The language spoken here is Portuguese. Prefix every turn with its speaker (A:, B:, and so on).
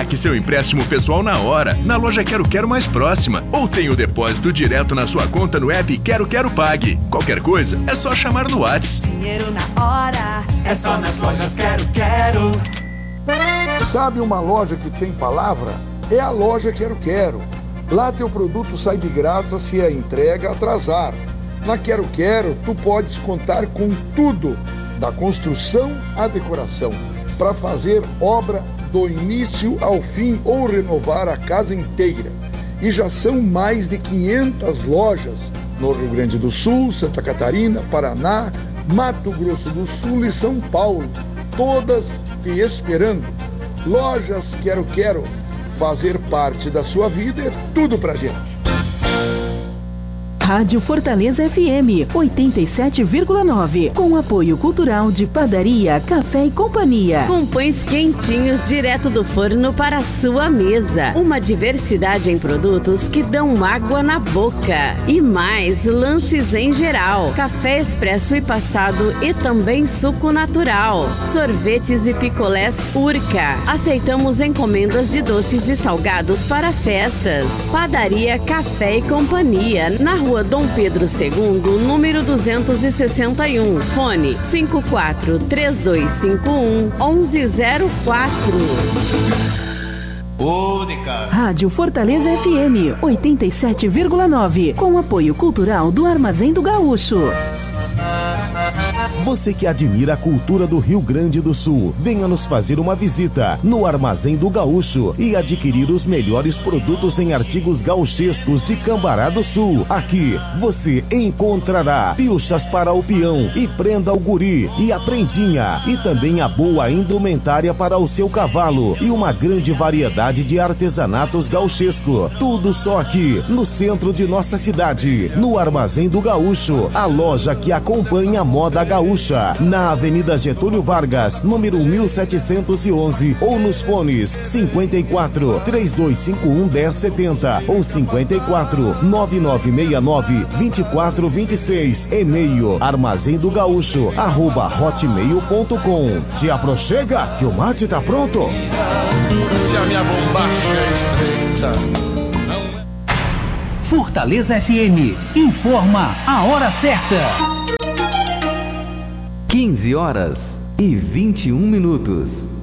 A: Saque seu empréstimo pessoal na hora, na loja Quero Quero mais próxima. Ou tem o depósito direto na sua conta no app Quero Quero Pague. Qualquer coisa, é só chamar no WhatsApp.
B: Dinheiro na hora, é só nas lojas Quero Quero.
C: Sabe uma loja que tem palavra? É a loja Quero Quero. Lá teu produto sai de graça se a entrega atrasar. Na Quero Quero, tu podes contar com tudo, da construção à decoração, para fazer obra do início ao fim ou renovar a casa inteira. E já são mais de 500 lojas no Rio Grande do Sul, Santa Catarina, Paraná, Mato Grosso do Sul e São Paulo, todas te esperando. Lojas Quero Quero, fazer parte da sua vida é tudo pra gente.
D: Rádio Fortaleza FM 87,9, com apoio cultural de Padaria, Café e Companhia.
E: Com pães quentinhos direto do forno para a sua mesa. Uma diversidade em produtos que dão água na boca. E mais lanches em geral. Café expresso e passado e também suco natural. Sorvetes e picolés Urca. Aceitamos encomendas de doces e salgados para festas. Padaria, Café e Companhia, na Rua Dom Pedro II, número 261. Fone 54-3251-1104.
F: Única.
D: Rádio Fortaleza FM 87,9, com apoio cultural do Armazém do Gaúcho.
G: Você que admira a cultura do Rio Grande do Sul, venha nos fazer uma visita no Armazém do Gaúcho e adquirir os melhores produtos em artigos gauchescos de Cambará do Sul. Aqui você encontrará pilchas para o peão e prenda ao guri e a prendinha, e também a boa indumentária para o seu cavalo e uma grande variedade de artesanatos gauchesco. Tudo só aqui no centro de nossa cidade, no Armazém do Gaúcho, a loja que acompanha a moda gaúcha, na Avenida Getúlio Vargas, número 1711, ou nos fones 54-3251-1070 ou 54-9969-2426. E-mail armazendogaúcho@hotmail.com. Te aproxega que o mate tá pronto.
F: Se a minha bombacha é estreita.
H: Fortaleza FM informa a hora certa.
I: 15 horas e 21 minutos.